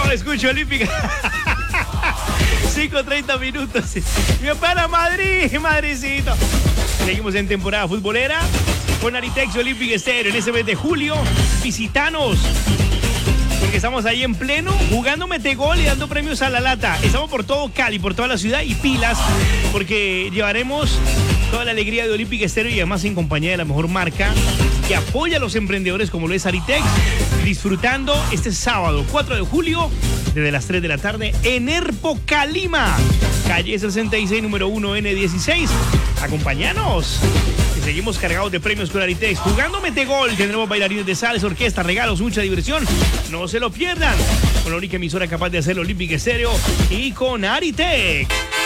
escucho Olímpica. 5:30 minutos. Mi para Madrid, Madridcito. Seguimos en temporada futbolera con Aritex Olympic Stereo en ese mes de julio. Visitanos, porque estamos ahí en pleno jugando metegol y dando premios a la lata. Estamos por todo Cali, por toda la ciudad, y pilas, porque llevaremos toda la alegría de Olympic Stereo y además en compañía de la mejor marca que apoya a los emprendedores como lo es Aritex, disfrutando este sábado 4 de julio desde las 3 de la tarde en Erpo, Calima, calle 66, número 1N16. Acompáñanos, que seguimos cargados de premios con Aritex. Jugando metegol, tendremos bailarines de sales, orquesta, regalos, mucha diversión. No se lo pierdan, con la única emisora capaz de hacer Olympic Stereo y con Aritex.